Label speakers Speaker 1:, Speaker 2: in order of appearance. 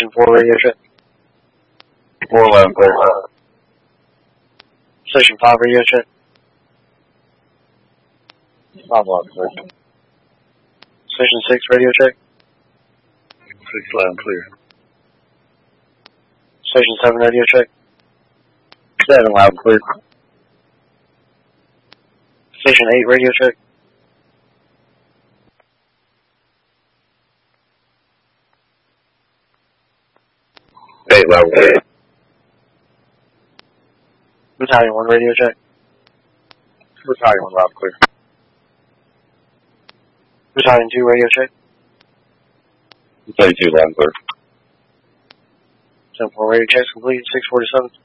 Speaker 1: Station 4 radio check.
Speaker 2: 411 clear.
Speaker 1: Station 5 radio check.
Speaker 2: 511 clear.
Speaker 1: Station 6 radio check.
Speaker 2: 611 clear.
Speaker 1: Station 7 radio check.
Speaker 2: 7 loud clear.
Speaker 1: Station 8 radio check.
Speaker 2: Eight loud clear.
Speaker 1: Battalion 1 radio check.
Speaker 2: Battalion 1 loud clear.
Speaker 1: Battalion 2 radio check.
Speaker 2: 32 loud clear.
Speaker 1: 10-4 radio checks complete, 647.